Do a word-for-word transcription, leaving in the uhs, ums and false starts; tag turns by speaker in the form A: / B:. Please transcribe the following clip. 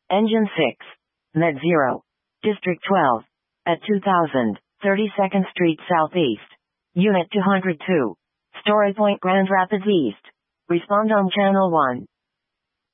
A: Engine six. Net zero. District twelve. At two thousand, thirty-second Street Southeast. Unit two hundred two. Story Point, Grand Rapids East. Respond on Channel one.